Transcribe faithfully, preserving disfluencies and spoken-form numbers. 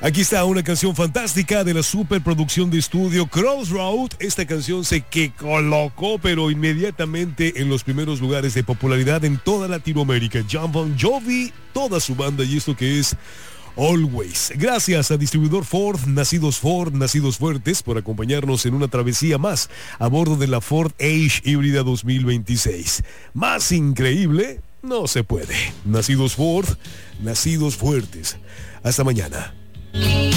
Aquí está una canción fantástica de la superproducción de estudio Crossroad. Esta canción se que colocó, pero inmediatamente en los primeros lugares de popularidad en toda Latinoamérica. Jon Bon Jovi, toda su banda, y esto que es Always. Gracias a Distribuidor Ford, Nacidos Ford, Nacidos Fuertes, por acompañarnos en una travesía más a bordo de la Ford Edge híbrida dos mil veintiséis. Más increíble no se puede. Nacidos Ford, Nacidos Fuertes. Hasta mañana.